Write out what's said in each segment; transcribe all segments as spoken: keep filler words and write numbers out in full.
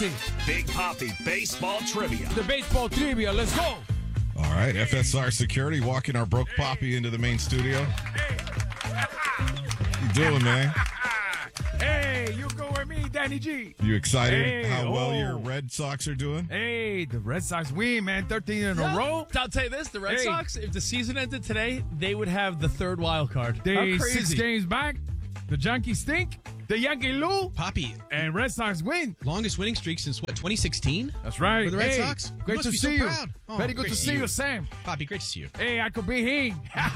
Big Papi Baseball Trivia. The baseball trivia. Let's go. All right, F S R Security walking our broke Papi into the main studio. How you doing, man? Hey, you go with me, Danny G. You excited Hey, how well oh. your Red Sox are doing? Hey, the Red Sox win, man. thirteen in a row. I'll tell you this: the Red Hey. Sox, if the season ended today, they would have the third wild card. They How six crazy! games back. The Yankees stink. The Yankee Lou. Poppy, And Red Sox win. longest winning streak since what, twenty sixteen? That's right. For the Red Hey, Sox? You Great must to be see so you. proud. Oh, Very good great to to see see you, you. Sam. Poppy, great to see you. Hey, I could be he.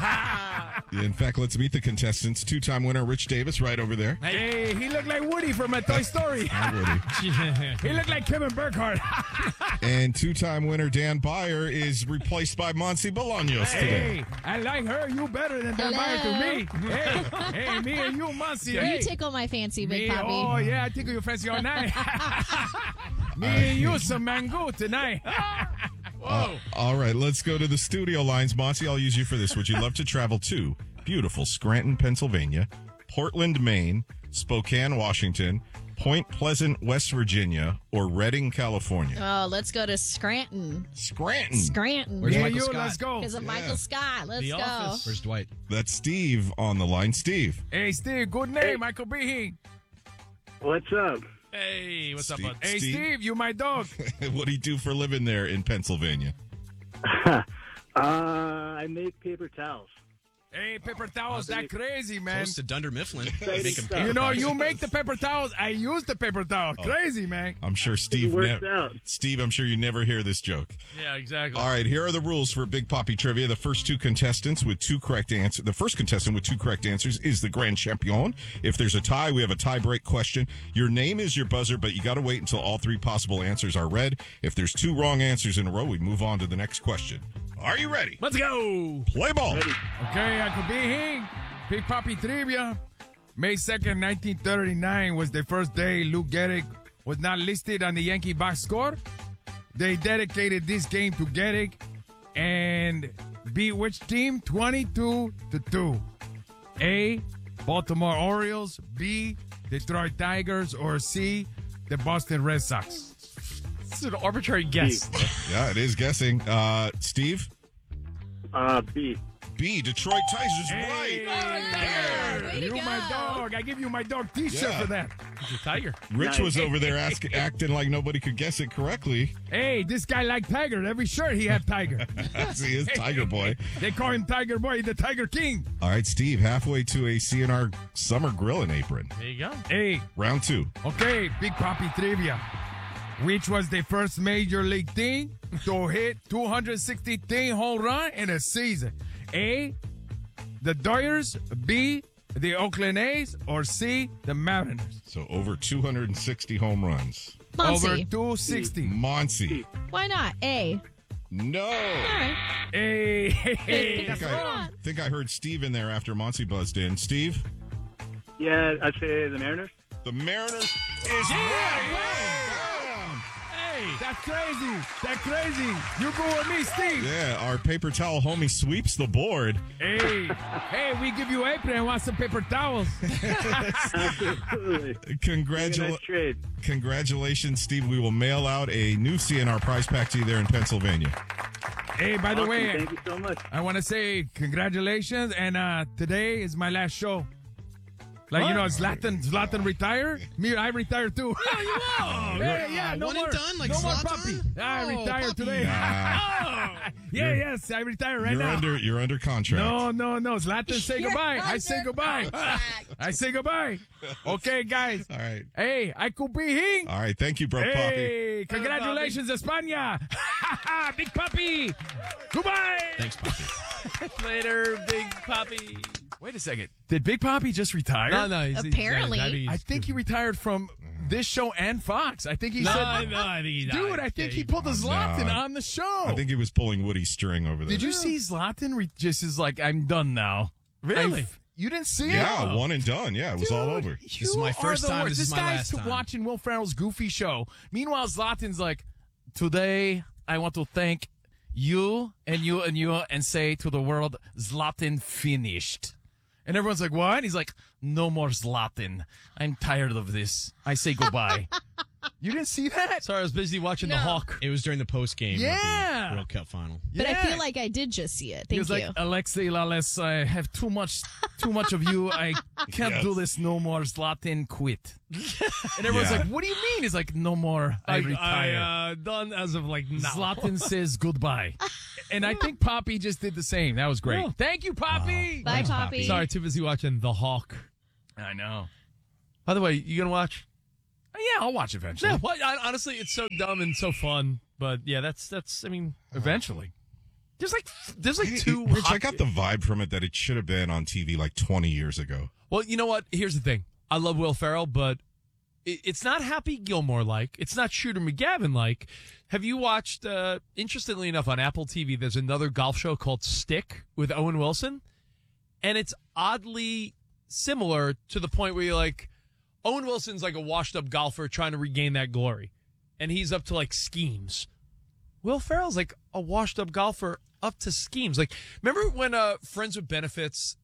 In fact, let's meet the contestants. Two-time winner Rich Davis right over there. Hey, he looked like Woody from a Toy Story. Hi, Woody. He looked like Kevin Burkhardt. And two-time winner Dan Byer is replaced by Monsi Bolaños today. Hey, I like her. You better than that Byer to me. Hey, hey, me and you, Muncie. Hey. You tickle my fancy, Big Me, Poppy. oh, yeah, I tickle your fancy all night. Me and you some mango tonight. Uh, all right, let's go to the studio lines. Monty, I'll use you for this. Would you love to travel to beautiful Scranton, Pennsylvania, Portland, Maine, Spokane, Washington, Point Pleasant, West Virginia, or Redding, California? Oh, let's go to Scranton. Scranton. Scranton. Where's Me Michael and you, Scott? let's go. Because of Yeah. Michael Scott. Let's The go. Office. Where's Dwight? That's Steve on the line. Steve. Hey, Steve, good name. I could be he. What's up? Hey, what's up, Steve. bud? Hey, Steve. Steve, you my dog. What do you do for a living there in Pennsylvania? uh, I make paper towels. Hey, paper towels, that crazy, man. Close to Dunder Mifflin. Exciting Make 'em stuff. paper You know, products. you make the paper towels. I use the paper towels. Crazy, man. I'm sure Steve. works nev- out. Steve, I'm sure you never hear this joke. Yeah, exactly. All right, here are the rules for Big Papi Trivia. The first two contestants with two correct answers. The first contestant with two correct answers is the grand champion. If there's a tie, we have a tie break question. Your name is your buzzer, but you got to wait until all three possible answers are read. If there's two wrong answers in a row, we move on to the next question. Are you ready? Let's go. Play ball. Okay, I could be he. Big Papi Trivia. May second, nineteen thirty-nine was the first day Lou Gehrig was not listed on the Yankee box score. They dedicated this game to Gehrig and beat which team? twenty-two to two. A, Baltimore Orioles. B, Detroit Tigers. Or C, the Boston Red Sox. This is an arbitrary guess. Yeah, it is guessing. Uh, Steve? Uh, B. B, Detroit Tigers. Hey. Right. Way to You go. my dog. I give you my dog T-shirt Yeah. for that. He's a tiger. Rich was over there ask, acting like nobody could guess it correctly. Hey, this guy like Tiger. Every shirt he had Tiger. he is Tiger Boy. They call him Tiger Boy, the Tiger King. All right, Steve, halfway to a C N R summer grilling apron. There you go. Hey, Round two. okay, Big Papi Trivia. Which was the first major league team to hit two hundred sixty-three home run in a season? A, the Dodgers. B, the Oakland A's. Or C, the Mariners. So over two hundred sixty home runs. Over Muncie. two sixty. Monty. Why not? A. No. All right. Hey, hey, hey. I think Hold I, on. think I heard Steve in there after Monty buzzed in. Steve? Yeah, I'd say the Mariners. The Mariners is right. Hey, that's crazy. That's crazy. You go with me, Steve. Yeah, our paper towel homie sweeps the board. Hey, hey, we give you apron and want some paper towels. Absolutely. Congratula- Nice trade. Congratulations, Steve. We will mail out a new C N R prize pack to you there in Pennsylvania. Hey, by the Awesome. way, Thank you so much. I want to say congratulations, and uh, today is my last show. Like, you know, Zlatan, Zlatan retired. Me, I retired too. Oh, you will. yeah, yeah, no One more. and done, like no more Zlatan? puppy. I Oh, retired puppy. today. Nah, yeah, yes, I retired right you're now. under you're under contract. No, no, no. Zlatan, say You're goodbye. I under say goodbye. contract. I say goodbye. Okay, guys. All right. Hey, I could be here. All right. Thank you, Broke Poppy. Hey, congratulations, España. Big Papi. Goodbye. Thanks, Poppy. Later, Big Poppy. Wait a second. Did Big Papi just retire? No, no. He's, Apparently. He's, he's, I think he retired from this show and Fox. I think he No, said, no, I think he dude, died. I think Yeah, he pulled a Zlatan No. on the show. I think he was pulling Woody's string over there. Did you see Zlatan re- just is like, I'm done now? Really? I've- you didn't see it? Yeah, one and done. Yeah, it was all over. This is my first time. This is my guy's last time. watching Will Ferrell's Goofy show. Meanwhile, Zlatan's like, today I want to thank you and you and you and say to the world, Zlatan finished. And everyone's like, what? He's like, no more Zlatan. I'm tired of this. I say goodbye. You didn't see that? Sorry, I was busy watching the No. Hawk. It was during the post game Yeah. of the World Cup final. But I Yeah. feel like I did just see it. He Thank was you. like, Alexei Lales, I have too much, too much of you. I can't Yes. do this no more. Zlatan quit. And everyone's Yeah. like, what do you mean? He's like, no more. I, retire. I, uh, done as of like now. Zlatan says goodbye. And I think Poppy just did the same. That was great. Oh. Thank you, Poppy. Bye, Thanks, Poppy. Poppy. Sorry, too busy watching the Hawk. I know. By the way, you gonna watch? Yeah, I'll watch eventually. Yeah. What? I, honestly, it's so dumb and so fun. But yeah, that's that's. I mean, Eventually. there's like there's like two. Rich, I hot- got the vibe from it that it should have been on T V like twenty years ago. Well, you know what? Here's the thing. I love Will Ferrell, but it, it's not Happy Gilmore like. It's not Shooter McGavin like. Have you watched? Uh, interestingly enough, on Apple T V, there's another golf show called Stick with Owen Wilson, and it's oddly similar to the point where you're like, Owen Wilson's like a washed-up golfer trying to regain that glory, and he's up to like schemes. Will Ferrell's like a washed-up golfer up to schemes. Like, remember when uh, Friends with Benefits,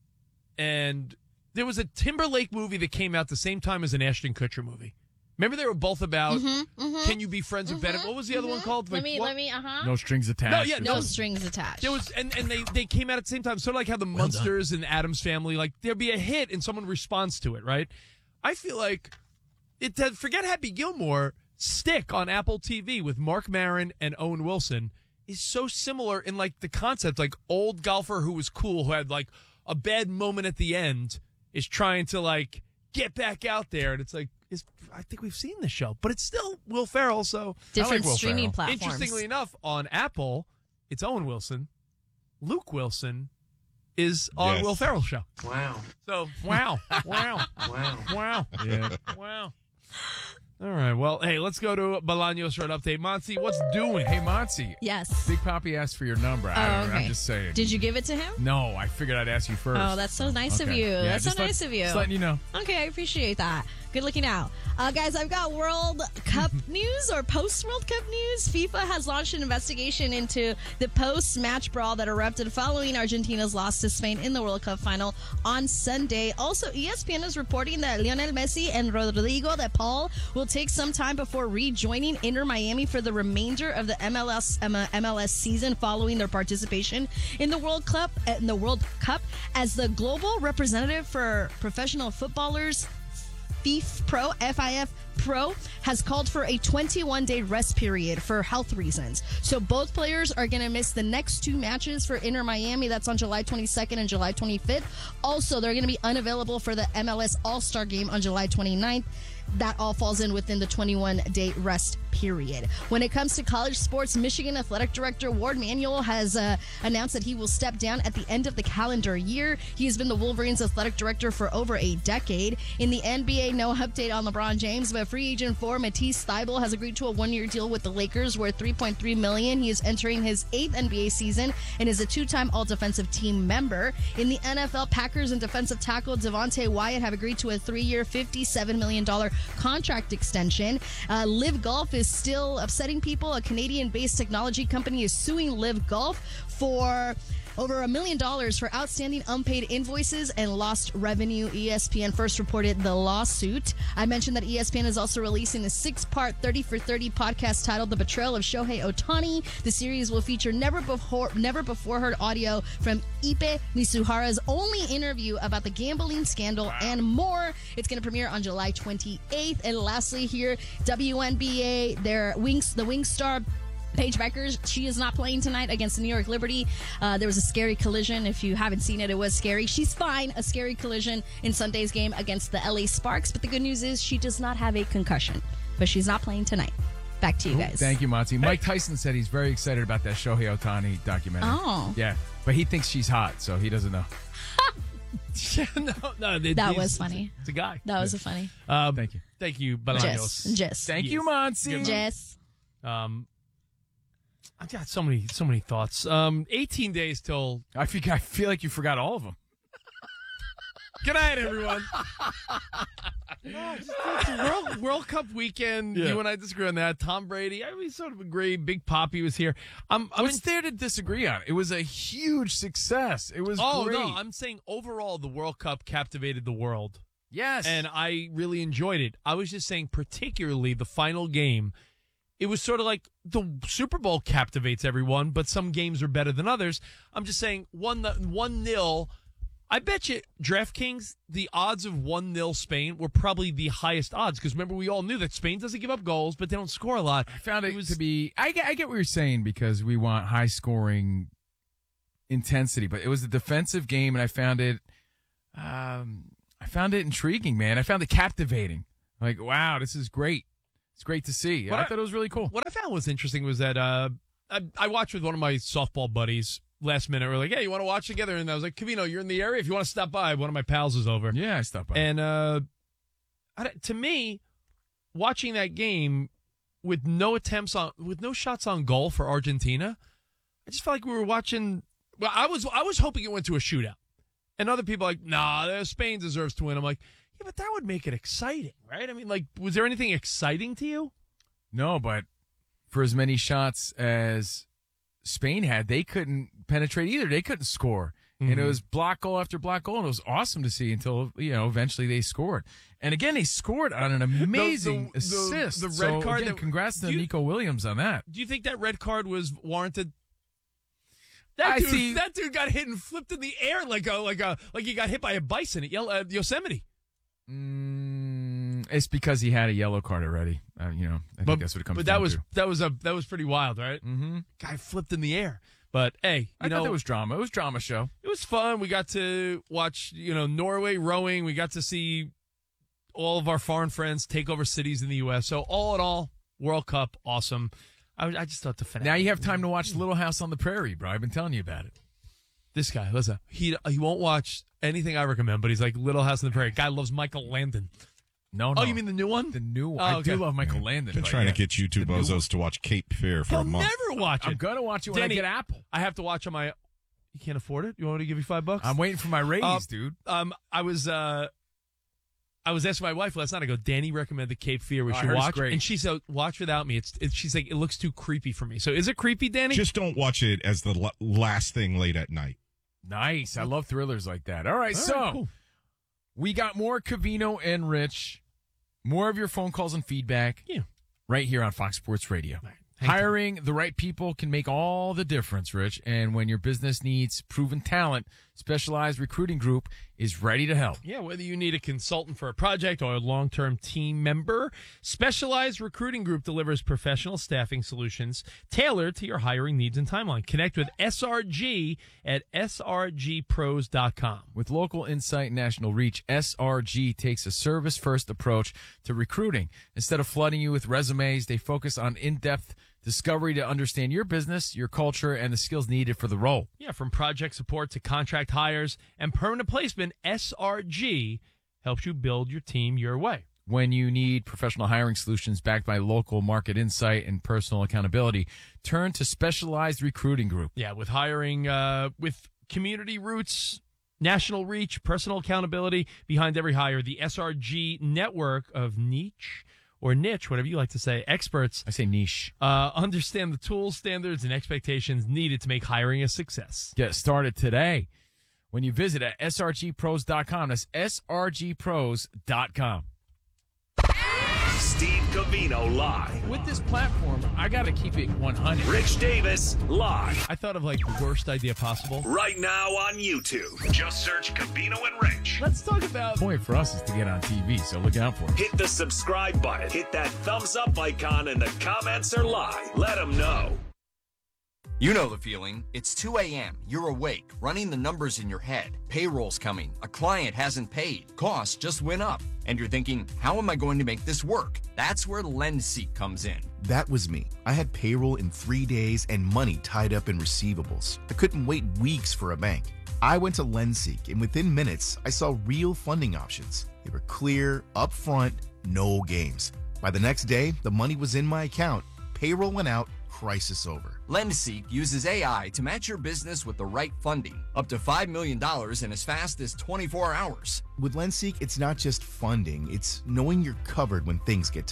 and there was a Timberlake movie that came out the same time as an Ashton Kutcher movie. Remember they were both about can you be friends with Benefits? What was the other one called? let Like, me, what- let me, uh huh. No strings attached. No, yeah, No no. strings attached. There was, and, and they, they came out at the same time. Sort of like how the Munsters and Addams Family, like there'd be a hit and someone responds to it, right? I feel like it. Forget Happy Gilmore. Stick on Apple T V with Mark Maron and Owen Wilson is so similar in like the concept. Like old golfer who was cool, who had like a bad moment at the end, is trying to like get back out there, and it's like, is I think we've seen this show, but it's still Will Ferrell. So Different Will streaming Ferrell. platforms. interestingly enough, on Apple, it's Owen Wilson. Luke Wilson is on Yes. Will Ferrell's show. Wow. So, wow. wow. Wow. Wow. Yeah. Wow. All right. Well, hey, let's go to Bolaños for an update. Monty, what's doing? Hey, Monty. Yes. Big Poppy asked for your number. I Oh, don't know. okay. I'm just saying. Did you give it to him? No, I figured I'd ask you first. Oh, that's so nice of Okay. you. Yeah, that's so just let- nice of you. Just letting you know. Okay, I appreciate that. Good looking out. Uh, guys, I've got World Cup news or post-World Cup news. FIFA has launched an investigation into the post-match brawl that erupted following Argentina's loss to Spain in the World Cup final on Sunday. Also, E S P N is reporting that Lionel Messi and Rodrigo de Paul will take some time before rejoining Inter Miami for the remainder of the M L S M L S season following their participation in the World Cup in the World Cup as the global representative for professional footballers. F I F Pro, F I F Pro, has called for a twenty-one day rest period for health reasons. So both players are going to miss the next two matches for Inter Miami. That's on July twenty-second and July twenty-fifth. Also, they're going to be unavailable for the M L S All-Star Game on July twenty-ninth. That all falls in within the twenty-one day rest period. When it comes to college sports, Michigan Athletic Director Ward Manuel has uh, announced that he will step down at the end of the calendar year. He has been the Wolverines athletic director for over a decade. In the N B A, no update on LeBron James, but free agent for Matisse Thybulle has agreed to a one-year deal with the Lakers worth three point three million dollars. He is entering his eighth N B A season and is a two-time all-defensive team member. In the N F L, Packers and defensive tackle Devontae Wyatt have agreed to a three-year, fifty-seven million dollars contract extension. Uh, Live Golf is still upsetting people. A Canadian-based technology company is suing Live Golf for over a million dollars for outstanding unpaid invoices and lost revenue. E S P N first reported the lawsuit. I mentioned that E S P N is also releasing a six-part thirty for thirty podcast titled The Betrayal of Shohei Ohtani. The series will feature never before never before heard audio from Ipe Nisuhara's only interview about the gambling scandal and more. It's going to premiere on July twenty-eighth. And lastly here, W N B A, their Wings, the Wingstar Paige Beckers, she is not playing tonight against the New York Liberty. Uh, there was a scary collision. If you haven't seen it, it was scary. She's fine. A scary collision in Sunday's game against the L A Sparks. But the good news is she does not have a concussion. But she's not playing tonight. Back to you guys. Thank you, Monty. Mike Tyson said he's very excited about that Shohei Ohtani documentary. Oh. Yeah, but he thinks she's hot, so he doesn't know. no, no, it- That it's- was funny. It's a guy. That was a funny. Um, Thank you. Thank you, Jess. Bolaños. Jess. Thank Yes. you, Monty. Jess. Um, I've got so many, so many thoughts. Um, eighteen days till. I feel, I feel like you forgot all of them. Good night, everyone. No, it's, it's a World, World Cup weekend. Yeah. You and I disagree on that. Tom Brady, I mean, sort of agree. Big Poppy was here. I'm, I'm What's there to disagree on? It was a huge success. It was Oh great. no, I'm saying overall the World Cup captivated the world. Yes. And I really enjoyed it. I was just saying, particularly the final game, it was sort of like the Super Bowl captivates everyone, but some games are better than others. I'm just saying, one one nil. I bet you DraftKings, the odds of one nil Spain were probably the highest odds, because remember, we all knew that Spain doesn't give up goals, but they don't score a lot. I found it, was, to be, I get, I get what you're saying, because we want high scoring intensity, but it was a defensive game, and I found it, um, I found it intriguing, man. I found it captivating. Like, wow, this is great. It's great to see. I, I thought it was really cool. What I found was interesting was that uh, I, I watched with one of my softball buddies last minute. We're like, hey, you want to watch together? And I was like, Covino, you're in the area. If you want to stop by, one of my pals is over. Yeah, I stopped by. And uh, I, to me, watching that game with no attempts on, with no shots on goal for Argentina, I just felt like we were watching. Well, I was, I was hoping it went to a shootout. And other people are like, nah, Spain deserves to win. I'm like, yeah, but that would make it exciting, right? I mean, like, was there anything exciting to you? No, but for as many shots as Spain had, they couldn't penetrate either. They couldn't score. Mm-hmm. And it was block goal after block goal, and it was awesome to see until, you know, eventually they scored. And again, they scored on an amazing the, the, assist. The, the so, red card. Again, that, congrats to you, Nico Williams on that. Do you think that red card was warranted? That I dude, see. that dude got hit and flipped in the air like a like a like he got hit by a bison at Yel- uh, Yosemite. Mm, it's because he had a yellow card already. Uh, you know, I think but, that's what it comes But down that was to. that was a that was pretty wild, right? Mm-hmm. Guy flipped in the air. But hey, you I know, thought there was drama. It was a drama show. It was fun. We got to watch, you know, Norway rowing. We got to see all of our foreign friends take over cities in the U S. So all in all, World Cup, awesome. I, I just thought the finale. Now you have time to watch Little House on the Prairie, bro. I've been telling you about it. This guy, listen, he he won't watch anything I recommend, but he's like Little House on the Prairie. Guy loves Michael Landon. No, no. Oh, you mean the new one? The new one. Oh, I okay. do love Michael Landon. Been but trying yeah. to get you two The new one. bozos to watch Cape Fear for He'll a month. never watch it. I'm going to watch it when Danny, I get Apple. I have to watch on my. You can't afford it. You want me to give you five bucks? I'm waiting for my raise, Uh, dude. Um, I was uh, I was asking my wife last night. I go, Danny recommended Cape Fear. We Oh, I should heard it's watch, great. and she said, watch without me. It's, it's she's like, it looks too creepy for me. So is it creepy, Danny? Just don't watch it as the l- last thing late at night. Nice. I love thrillers like that. All right, All so right, cool. we got more Covino and Rich, more of your phone calls and feedback Yeah. right here on Fox Sports Radio. Right. Hang Hiring the right people can make all the difference, Rich. And when your business needs proven talent, Specialized Recruiting Group is ready to help. Yeah, whether you need a consultant for a project or a long-term team member, Specialized Recruiting Group delivers professional staffing solutions tailored to your hiring needs and timeline. Connect with S R G at S R G pros dot com. With local insight and national reach, S R G takes a service-first approach to recruiting. Instead of flooding you with resumes, they focus on in-depth discovery to understand your business, your culture, and the skills needed for the role. Yeah, from project support to contract hires and permanent placement, S R G helps you build your team your way. When you need professional hiring solutions backed by local market insight and personal accountability, turn to Specialized Recruiting Group. Yeah, with hiring, uh, with community roots, national reach, personal accountability behind every hire, the S R G network of niche or niche, whatever you like to say, experts I say niche. uh, understand the tools, standards, and expectations needed to make hiring a success. Get started today when you visit at S R G pros dot com. That's S R G pros dot com. Steve Covino live. With this platform, I got to keep it one hundred. Rich Davis live. I thought of like the worst idea possible. Right now on YouTube. Just search Covino and Rich. Let's talk about The point for us is to get on T V, so look out for it. Hit the subscribe button. Hit that thumbs up icon and the comments are live. Let them know. You know the feeling. It's two a.m. You're awake, running the numbers in your head. Payroll's coming. A client hasn't paid. Costs just went up. And you're thinking, how am I going to make this work? That's where LendSeek comes in. That was me. I had payroll in three days and money tied up in receivables. I couldn't wait weeks for a bank. I went to LendSeek, and within minutes, I saw real funding options. They were clear, upfront, no games. By the next day, the money was in my account. Payroll went out, crisis over. LendSeek uses A I to match your business with the right funding, up to five million dollars in as fast as twenty-four hours. With LendSeek, it's not just funding, it's knowing you're covered when things get tight.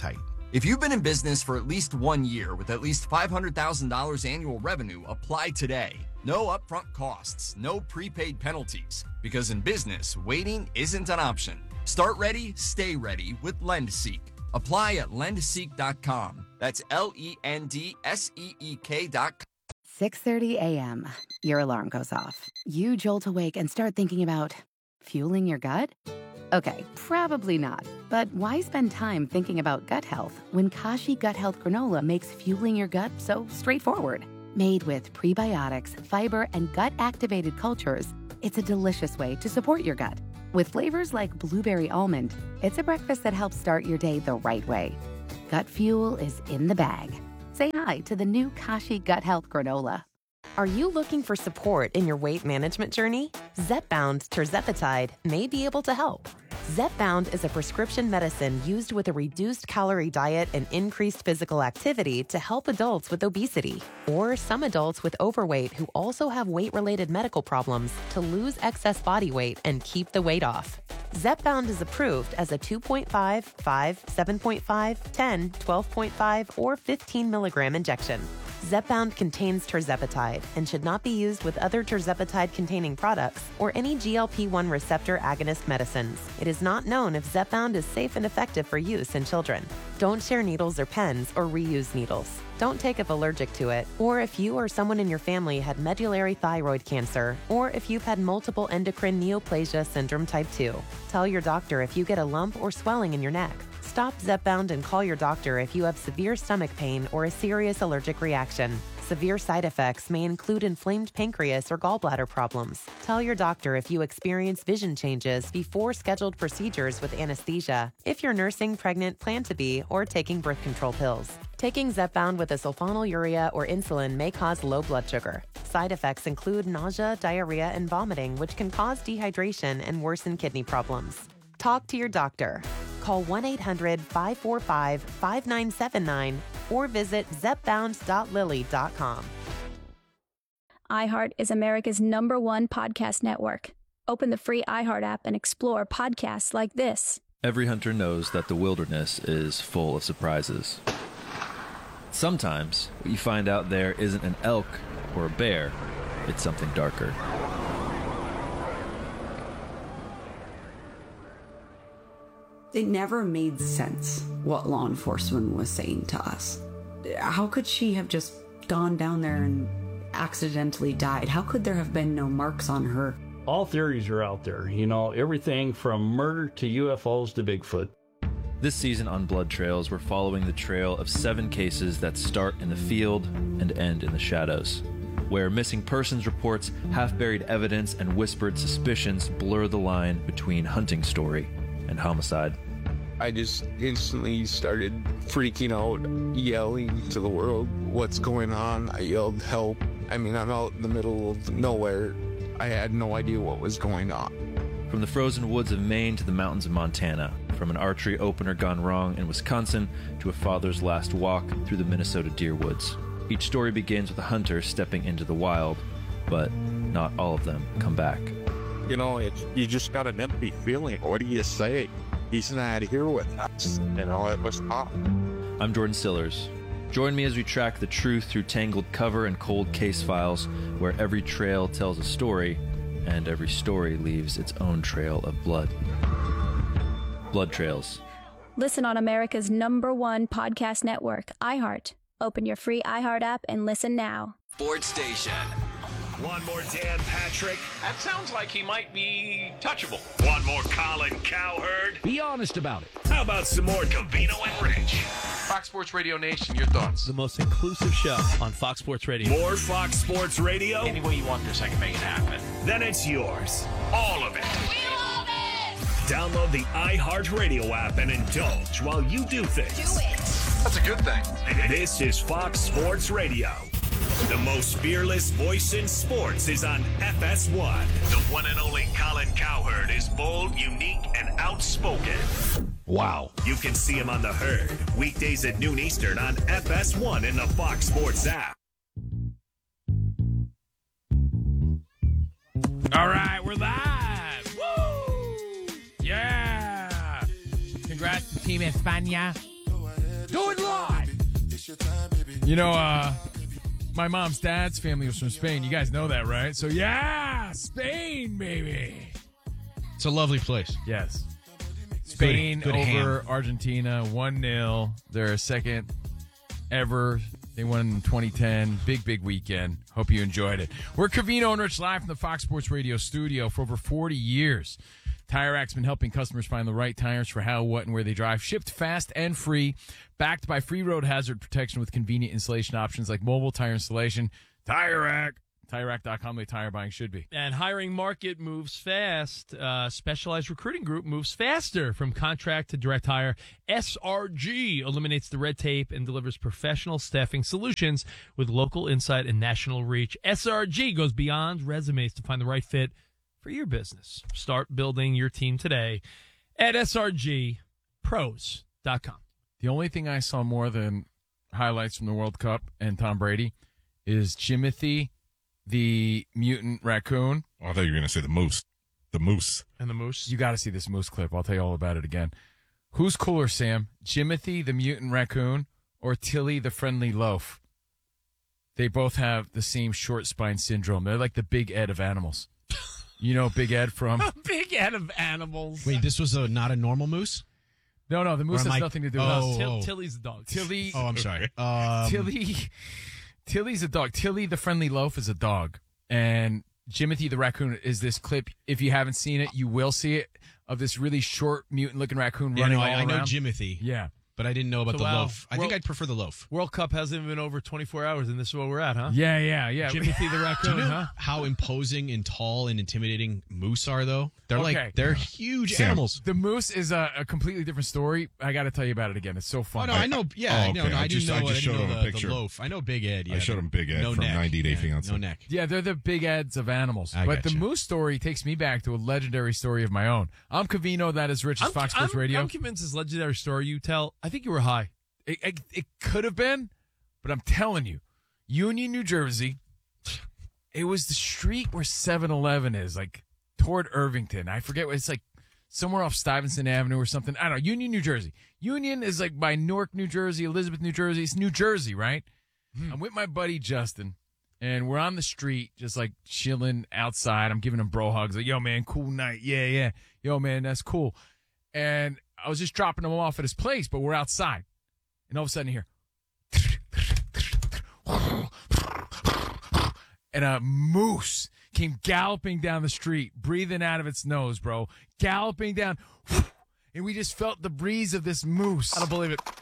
If you've been in business for at least one year with at least five hundred thousand dollars annual revenue, apply today. No upfront costs, no prepaid penalties. Because in business, waiting isn't an option. Start ready, stay ready with LendSeek. Apply at lend seek dot com. That's L E N D S E E K dot com. six thirty a.m. Your alarm goes off. You jolt awake and start thinking about fueling your gut? Okay, probably not. But why spend time thinking about gut health when Kashi Gut Health Granola makes fueling your gut so straightforward? Made with prebiotics, fiber, and gut-activated cultures, it's a delicious way to support your gut. With flavors like blueberry almond, it's a breakfast that helps start your day the right way. Gut fuel is in the bag. Say hi to the new Kashi Gut Health Granola. Are you looking for support in your weight management journey? Zepbound Tirzepatide may be able to help. Zepbound is a prescription medicine used with a reduced calorie diet and increased physical activity to help adults with obesity, or some adults with overweight who also have weight-related medical problems to lose excess body weight and keep the weight off. Zepbound is approved as a two point five, five, seven point five, ten, twelve point five, or fifteen milligram injection. Zepbound contains tirzepatide and should not be used with other tirzepatide-containing products or any G L P one receptor agonist medicines. It is not known if Zepbound is safe and effective for use in children. Don't share needles or pens or reuse needles. Don't take if allergic to it, or if you or someone in your family had medullary thyroid cancer, or if you've had multiple endocrine neoplasia syndrome type two. Tell your doctor if you get a lump or swelling in your neck. Stop Zepbound and call your doctor if you have severe stomach pain or a serious allergic reaction. Severe side effects may include inflamed pancreas or gallbladder problems. Tell your doctor if you experience vision changes before scheduled procedures with anesthesia, if you're nursing, pregnant, plan to be, or taking birth control pills. Taking Zepbound with a sulfonylurea or insulin may cause low blood sugar. Side effects include nausea, diarrhea, and vomiting, which can cause dehydration and worsen kidney problems. Talk to your doctor. Call one eight hundred, five four five, five nine seven nine or visit zepbound dot lilly dot com. iHeart is America's number one podcast network. Open the free iHeart app and explore podcasts like this. Every hunter knows that the wilderness is full of surprises. Sometimes what you find out there isn't an elk or a bear, it's something darker. It never made sense what law enforcement was saying to us. How could she have just gone down there and accidentally died? How could there have been no marks on her? All theories are out there, you know, everything from murder to U F Os to Bigfoot. This season on Blood Trails, we're following the trail of seven cases that start in the field and end in the shadows, where missing persons reports, half-buried evidence, and whispered suspicions blur the line between hunting story and homicide. I just instantly started freaking out, yelling to the world, what's going on? I yelled, help. I mean, I'm out in the middle of nowhere. I had no idea what was going on. From the frozen woods of Maine to the mountains of Montana, from an archery opener gone wrong in Wisconsin to a father's last walk through the Minnesota deer woods. Each story begins with a hunter stepping into the wild, but not all of them come back. You know, it's, you just got an empty feeling. What do you say? He's not here with us. You know, it was tough. I'm Jordan Stillers. Join me as we track the truth through tangled cover and cold case files, where every trail tells a story, and every story leaves its own trail of blood. Blood Trails. Listen on America's number one podcast network, iHeart. Open your free iHeart app and listen now. Sports Station. One more Dan Patrick. That sounds like he might be touchable. One more Colin Cowherd. Be honest about it. How about some more Covino and Rich? Fox Sports Radio Nation, your thoughts? The most inclusive show on Fox Sports Radio. More Fox Sports Radio? Any way you want this, I can make it happen. Then it's yours. All of it. We love it! Download the iHeartRadio app and indulge while you do things. Do it. That's a good thing. This is Fox Sports Radio. The most fearless voice in sports is on F S one. The one and only Colin Cowherd is bold, unique, and outspoken. Wow. You can see him on The Herd, weekdays at noon Eastern on F S one in the Fox Sports app. All right, we're live. Woo! Yeah. Congrats to Team España. Do it live. You know, uh, my mom's dad's family was from Spain. You guys know that, right? So, yeah, Spain, baby. It's a lovely place. Yes. Spain Good- good over ham. Argentina, one nil. Their second ever. They won in twenty ten. Big, big weekend. Hope you enjoyed it. We're Covino and Rich live from the Fox Sports Radio studio for over forty years. Tire Rack's been helping customers find the right tires for how, what, and where they drive. Shipped fast and free. Backed by free road hazard protection with convenient installation options like mobile tire installation. Tire Rack. Tire Rack dot com, the way tire buying should be. And hiring market moves fast. Uh, specialized recruiting group moves faster from contract to direct hire. S R G eliminates the red tape and delivers professional staffing solutions with local insight and national reach. S R G goes beyond resumes to find the right fit for your business. Start building your team today at S R G pros dot com. The only thing I saw more than highlights from the World Cup and Tom Brady is Jimothy, the mutant raccoon. Oh, I thought you were going to say the moose. The moose. And the moose. You got to see this moose clip. I'll tell you all about it again. Who's cooler, Sam? Jimothy, the mutant raccoon, or Tilly, the friendly loaf? They both have the same short spine syndrome. They're like the Big Ed of animals. You know Big Ed from... Big Ed of animals. Wait, this was a not a normal moose? No, no, the moose Or am has I- nothing to do with Oh, us. Till, oh. Tilly's the dog. Tilly... Oh, I'm sorry. Um, Tilly... Tilly's a dog. Tilly, the friendly loaf, is a dog. And Jimothy, the raccoon, is this clip. If you haven't seen it, you will see it, of this really short, mutant-looking raccoon yeah, running no, all I, I know around. Jimothy. Yeah. But I didn't know about So, the wow. loaf. I Well- think I'd prefer the loaf. World Cup hasn't been over twenty-four hours, and this is where we're at, huh? Yeah, yeah, yeah. Jimothy the Do raccoon, you know huh? how imposing and tall and intimidating moose are, though? They're Okay. like, they're huge Sam. animals. The moose is a, a completely different story. I got to tell you about it again. It's so Oh, fun. no, I know. Yeah, Oh, I know. okay. No, I, I didn't just- know, I just I didn't showed know him a the, the picture. loaf. I know Big Ed. Yeah, I showed him Big Ed no from neck. ninety Day Yeah, Fiancé. No neck. Yeah, they're the big Eds of animals. I but the gotcha. moose story takes me back to a legendary story of my own. I'm Covino. That is Rich's I'm, Fox Sports I'm, Radio. I'm convinced this legendary story you tell, I think you were high. It, it, it could have been, but I'm telling you, Union, New Jersey, it was the street where seven eleven is, like toward Irvington. I forget what it's like, somewhere off Stuyvesant Avenue or something. I don't know. Union, New Jersey. Union is like by Newark, New Jersey, Elizabeth, New Jersey. It's New Jersey, right? Hmm. I'm with my buddy Justin, and we're on the street, just like chilling outside. I'm giving him bro hugs, like, yo, man, cool night. Yeah, yeah. Yo, man, that's cool. And I was just dropping him off at his place, but we're outside. And all of a sudden, you hear, and a moose came galloping down the street, breathing out of its nose, bro. Galloping down. And we just felt the breeze of this moose. I don't believe it.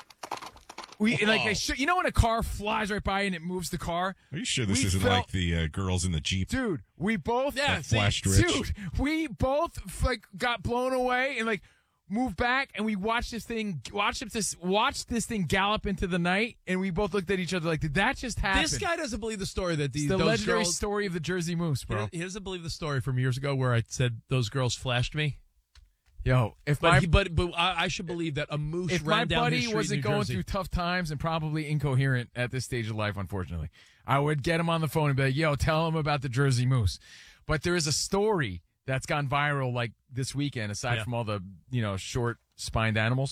We like I should, you know when a car flies right by and it moves the car? Are you sure this We isn't felt- like the uh, girls in the Jeep? Dude, we both Yeah, That flashed Rich. Dude, we both like got blown away and like moved back, and we watched this thing watched this watched this thing gallop into the night, and we both looked at each other like, did that just happen? This guy doesn't believe the story that It's these the those legendary girls, story of the Jersey Moose, bro. He, he doesn't believe the story from years ago where I said those girls flashed me. Yo, if But my he, but but I, I should believe that a moose if ran my down his buddy street wasn't in New going Jersey. through tough times and probably incoherent at this stage of life, unfortunately, I would get him on the phone and be like, yo, tell him about the Jersey Moose. But there is a story that's gone viral like this weekend, aside Yeah. from all the, you know, short spined animals,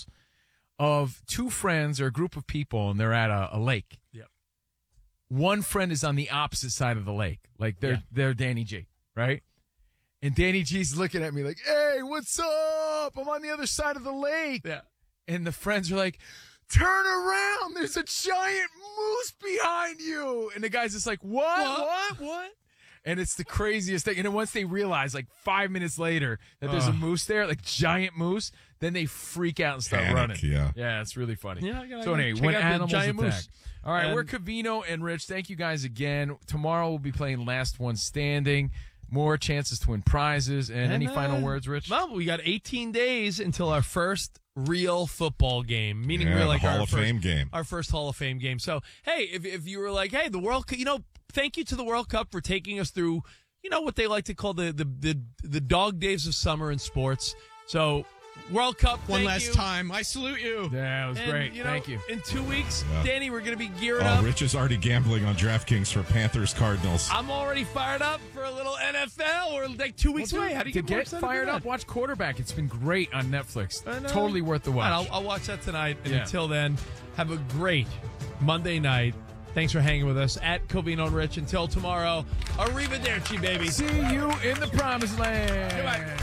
of two friends or a group of people, and they're at a, a lake. Yep. One friend is on the opposite side of the lake. Like they're Yeah. they're Danny G, right? And Danny G's looking at me like, hey, what's up? I'm on the other side of the lake. Yeah. And the friends are like, turn around. There's a giant moose behind you. And the guy's just like, what? What? What? And it's the craziest thing. And then once they realize, like five minutes later, that there's a Uh. moose there, like giant moose, then they freak out and start Panic, running. yeah. Yeah, it's really funny. Yeah, I gotta- so I gotta anyway, check when out the animals giant attack. moose. All right, And- we're Covino and Rich. Thank you guys again. Tomorrow we'll be playing Last One Standing. More chances to win prizes. And, any uh, final words, Rich? Well, we got eighteen days until our first real football game, meaning Yeah, we're the like Hall our of first, Fame game. our first Hall of Fame game. So, hey, if if you were like, hey, the World Cup, you know, thank you to the World Cup for taking us through, you know, what they like to call the the the, the dog days of summer in sports. So, World Cup, One thank last you. time. I salute you. Yeah, it was And, great. you know, Thank you. In two weeks, Yeah. Danny, we're going to be geared Oh, up. Rich is already gambling on DraftKings for Panthers Cardinals. I'm already fired up for a little N F L. We're like two weeks Well, away. How do you to get, more get excited fired for up? that? Watch Quarterback. It's been great on Netflix. I know. Totally worth the watch. All right, I'll, I'll watch that tonight. And Yeah. until then, have a great Monday night. Thanks for hanging with us at Covino and Rich. Until tomorrow, arrivederci, baby. See you in the promised land. Goodbye.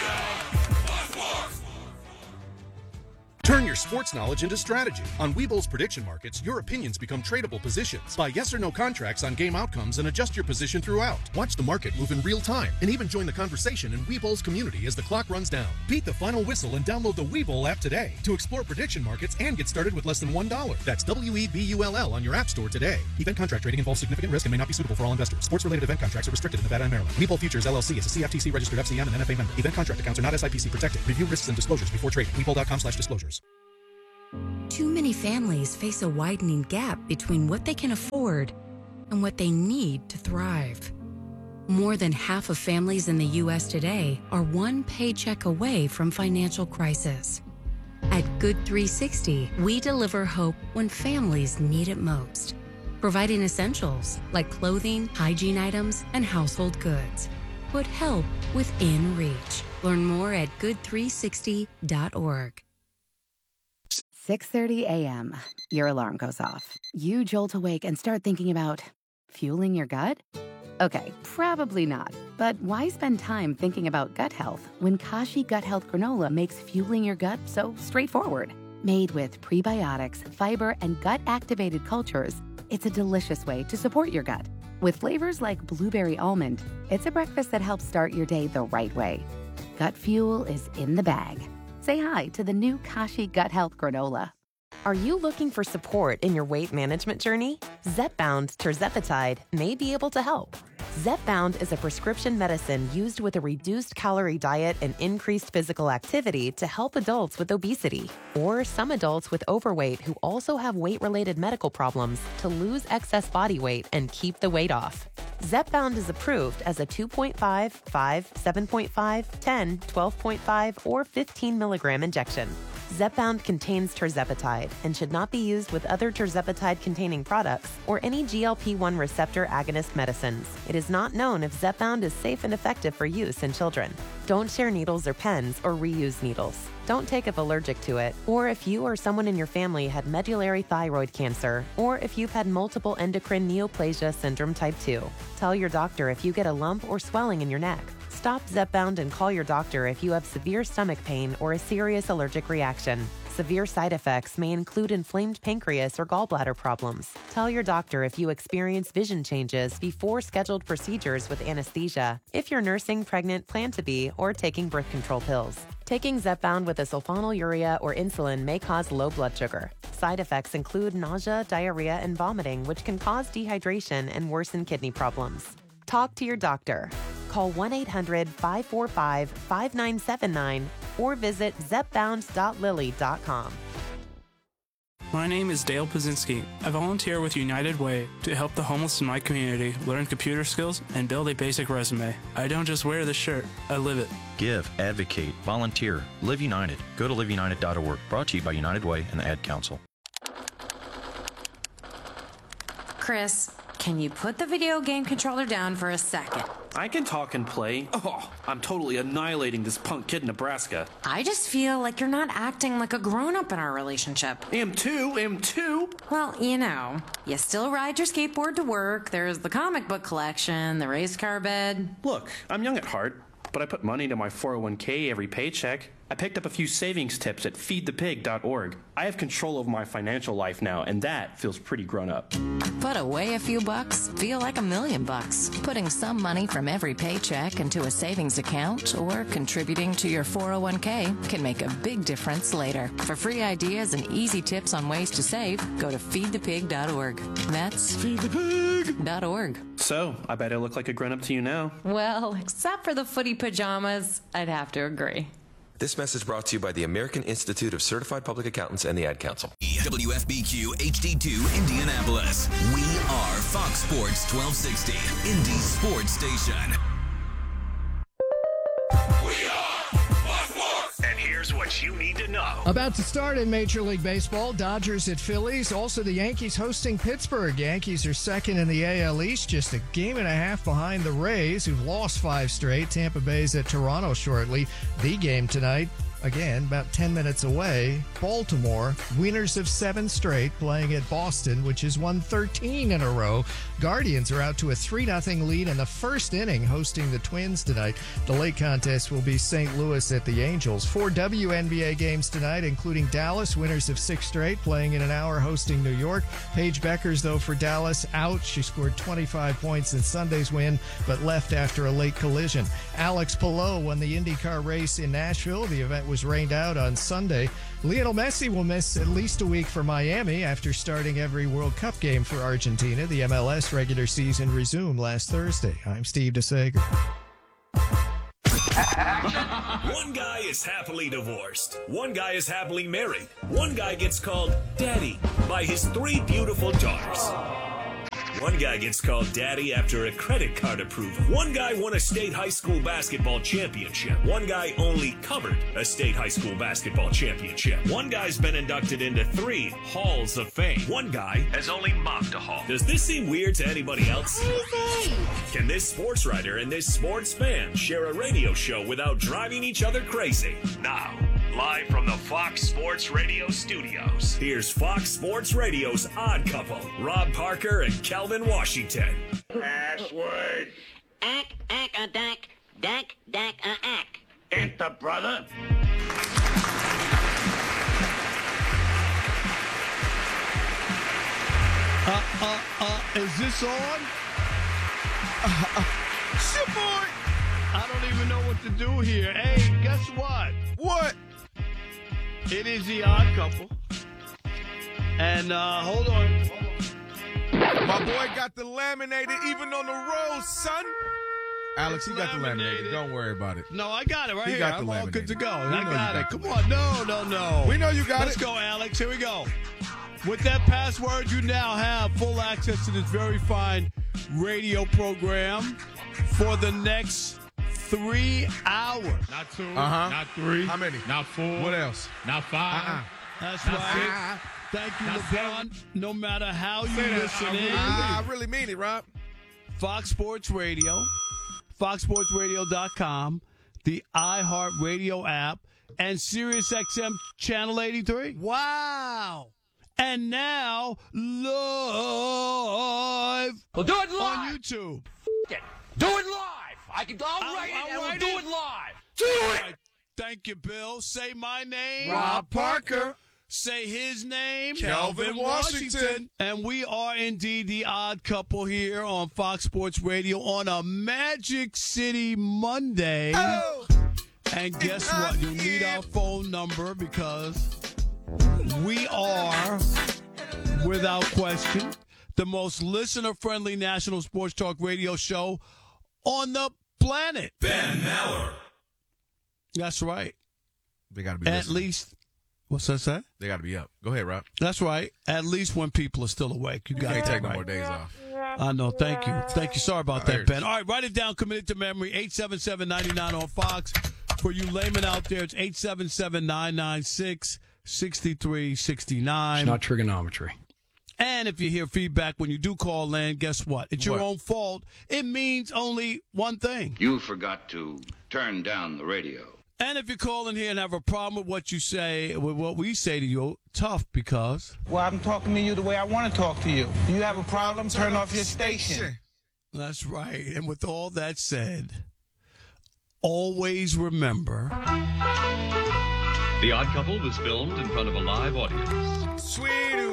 Turn your sports knowledge into strategy. On Webull's prediction markets, your opinions become tradable positions. Buy yes or no contracts on game outcomes and adjust your position throughout. Watch the market move in real time and even join the conversation in Webull's community as the clock runs down. Beat the final whistle and download the Webull app today to explore prediction markets and get started with less than one dollar. That's W E B U L L on your app store today. Event contract trading involves significant risk and may not be suitable for all investors. Sports-related event contracts are restricted in Nevada and Maryland. Webull Futures L L C is a C F T C registered F C M and N F A member. Event contract accounts are not S I P C protected. Review risks and disclosures before trading. Webull dot com slash disclosures. Too many families face a widening gap between what they can afford and what they need to thrive. More than half of families in the U S today are one paycheck away from financial crisis. At Good three sixty, we deliver hope when families need it most, providing essentials like clothing, hygiene items, and household goods. Put help within reach. Learn more at good three sixty dot org. six thirty a.m. Your alarm goes off. You jolt awake and start thinking about fueling your gut? Okay, probably not. But why spend time thinking about gut health when Kashi Gut Health Granola makes fueling your gut so straightforward? Made with prebiotics, fiber, and gut-activated cultures, it's a delicious way to support your gut. With flavors like blueberry almond, it's a breakfast that helps start your day the right way. Gut fuel is in the bag. Say hi to the new Kashi Gut Health Granola. Are you looking for support in your weight management journey? Zepbound tirzepatide may be able to help. Zepbound is a prescription medicine used with a reduced calorie diet and increased physical activity to help adults with obesity or some adults with overweight who also have weight-related medical problems to lose excess body weight and keep the weight off. Zepbound is approved as a two point five, five, seven point five, ten, twelve point five, or fifteen milligram injection. Zepbound contains tirzepatide and should not be used with other tirzepatide-containing products or any G L P one receptor agonist medicines. It is not known if Zepbound is safe and effective for use in children. Don't share needles or pens or reuse needles. Don't take if allergic to it, or if you or someone in your family had medullary thyroid cancer, or if you've had multiple endocrine neoplasia syndrome type two. Tell your doctor if you get a lump or swelling in your neck. Stop Zepbound and call your doctor if you have severe stomach pain or a serious allergic reaction. Severe side effects may include inflamed pancreas or gallbladder problems. Tell your doctor if you experience vision changes before scheduled procedures with anesthesia, if you're nursing, pregnant, plan to be, or taking birth control pills. Taking Zepbound with a sulfonylurea or insulin may cause low blood sugar. Side effects include nausea, diarrhea, and vomiting, which can cause dehydration and worsen kidney problems. Talk to your doctor. Call one eight hundred, five four five, five nine seven nine or visit zepbound dot lilly dot com. My name is Dale Pazinski. I volunteer with United Way to help the homeless in my community learn computer skills and build a basic resume. I don't just wear the shirt, I live it. Give, advocate, volunteer, Live United. Go to live united dot org. Brought to you by United Way and the Ad Council. Chris, can you put the video game controller down for a second? I can talk and play. Oh, I'm totally annihilating this punk kid in Nebraska. I just feel like you're not acting like a grown-up in our relationship. Am too, am too. Well, you know, you still ride your skateboard to work, there's the comic book collection, the race car bed. Look, I'm young at heart, but I put money into my four oh one k every paycheck. I picked up a few savings tips at feed the pig dot org. I have control over my financial life now, and that feels pretty grown up. Put away a few bucks, feel like a million bucks. Putting some money from every paycheck into a savings account or contributing to your four oh one k can make a big difference later. For free ideas and easy tips on ways to save, go to feed the pig dot org. That's feed the pig dot org. So, I bet I look like a grown up to you now. Well, except for the footy pajamas, I'd have to agree. This message brought to you by the American Institute of Certified Public Accountants and the Ad Council. W F B Q H D two Indianapolis. We are Fox Sports twelve sixty, Indy's sports station. We are Fox Sports. And here's what sports you need to know. About to start in Major League Baseball, Dodgers at Phillies. Also, the Yankees hosting Pittsburgh. Yankees are second in the A L East, just a game and a half behind the Rays, who've lost five straight. Tampa Bay's at Toronto shortly. The game tonight, again, about ten minutes away. Baltimore, winners of seven straight, playing at Boston, which has won thirteen in a row. Guardians are out to a three nothing lead in the first inning, hosting the Twins tonight. The late contest will be Saint Louis at the Angels. Four W N B A games tonight, including Dallas, winners of six straight, playing in an hour, hosting New York. Paige Beckers, though, for Dallas, out. She scored twenty-five points in Sunday's win, but left after a late collision. Alex Palou won the IndyCar race in Nashville. The event was rained out on Sunday. Lionel Messi will miss at least a week for Miami after starting every World Cup game for Argentina. The M L S regular season resumed last Thursday. I'm Steve DeSager. One guy is happily divorced. One guy is happily married. One guy gets called daddy by his three beautiful daughters. One guy gets called daddy after a credit card approval. One guy won a state high school basketball championship. One guy only covered a state high school basketball championship. One guy's been inducted into three halls of fame. One guy has only mopped a hall. Does this seem weird to anybody else? Can this sports writer and this sports fan share a radio show without driving each other crazy? Now, live from the Fox Sports Radio studios, here's Fox Sports Radio's Odd Couple, Rob Parker and Kelvin Washington. Password. Ack, ack, a dack, dack, dack, a ack. Enter, brother. Uh, uh, uh, is this on? Uh, uh, support. I don't even know what to do here. Hey, guess what? What? It is the Odd Couple. And, uh, hold on. Hold on. My boy got the laminated even on the road, son. Alex, he got the laminated. Don't worry about it. No, I got it right he here. Got the I'm laminated. all good to go. We I got, got it. got Come on. No, no, no. We know you got Let's it. Let's go, Alex. Here we go. With that password, you now have full access to this very fine radio program for the next three hours. Not two. Uh-huh. Not three. How many? Not four. What else? Not five. Uh-uh. That's Not right. six. Thank you, Not LeBron. No matter how you Say that. listen I in. really, I really mean it, Rob. Fox Sports Radio, fox sports radio dot com, the iHeartRadio app, and SiriusXM Channel eighty-three. Wow. And now, live Well, do it live. on YouTube. It. Do it live. I can. I'll, I'll write it I'll and write we'll it. do it live. Do All it. right. Thank you, Bill. Say my name. Rob Parker. Say his name. Kelvin Washington. And we are indeed the Odd Couple here on Fox Sports Radio on a Magic City Monday. Oh. And guess what? You'll need our phone number because we are, without question, the most listener-friendly national sports talk radio show on the planet. Ben Maller. That's right. They got to be At listening. least, what's that say? They got to be up. Go ahead, Rob. That's right. At least when people are still awake. You got Can't that take no right. more days off. I know. Thank you. Thank you. Sorry about that, Alright. Ben. All right, write it down. Commit it to memory. eight seven seven, nine nine on Fox. For you laymen out there, it's eight seven seven, nine nine six, six three six nine. It's not trigonometry. And if you hear feedback when you do call in, guess what? It's your What? own fault. It means only one thing. You forgot to turn down the radio. And if you call in here and have a problem with what you say, with what we say to you, tough because. Well, I'm talking to you the way I want to talk to you. You have a problem, turn off your station. That's right. And with all that said, always remember. The Odd Couple was filmed in front of a live audience. Sweet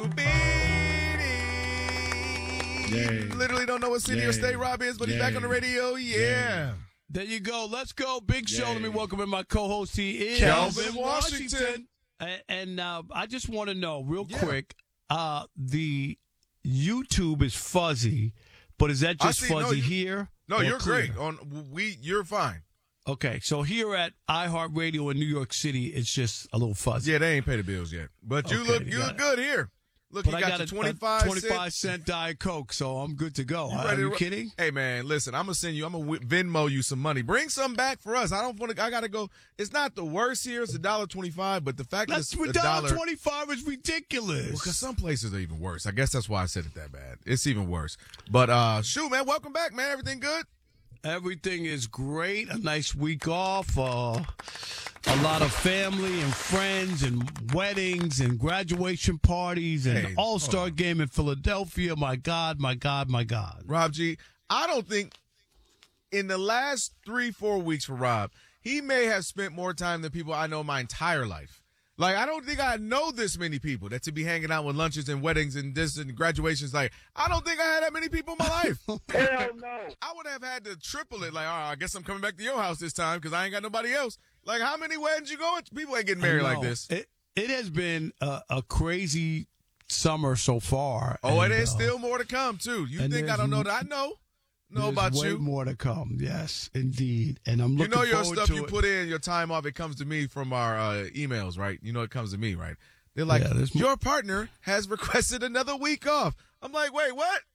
Beanie. Literally don't know what city Yay. or state Rob is, but he's back Yay. on the radio. Yeah. There you go. Let's go. Big show. Let me welcome in my co-host. He is Kelvin Washington. And, and uh, I just want to know real quick, uh, the YouTube is fuzzy, but is that I just see. No, fuzzy you- here? No, or you're clear? great. On we, you're fine. Okay, so here at iHeartRadio in New York City, it's just a little fuzzy. Yeah, they ain't paid the bills yet, but you Okay, look you you got look it. good here. Look, but you I got, got your a twenty-five, twenty-five cent Diet Coke, so I'm good to go. Are you to, kidding? Hey, man, listen, I'm going to send you, I'm going to Venmo you some money. Bring some back for us. I don't want to, I got to go. It's not the worst here. It's a dollar twenty-five, but the fact that That's it's a one dollar twenty-five is ridiculous. because some places are even worse. I guess that's why I said it that bad. It's even worse. But, uh, shoot, man, welcome back, man. Everything good? Everything is great. A nice week off. Uh, a lot of family and friends and weddings and graduation parties and Hey, all-star oh. game in Philadelphia. My God, my God, my God. Rob G, I don't think in the last three, four weeks for Rob, he may have spent more time than people I know my entire life. Like, I don't think I know this many people that to be hanging out with lunches and weddings and this and graduations. Like, I don't think I had that many people in my life. Hell no. I would have had to triple it. Like, all right, I guess I'm coming back to your house this time because I ain't got nobody else. Like, how many weddings you going to? People ain't getting married like No, this. It, it has been a, a crazy summer so far. Oh, and, and there's uh, still more to come, too. You and think I there's don't know m- that? I know. Know There's about way you. more to come. Yes, indeed. And I'm You looking know your forward stuff to you it. put in, your time off, it comes to me from our uh, emails, right? You know it comes to me, right? They're like, Yeah, there's your partner has requested another week off. I'm like, wait, what?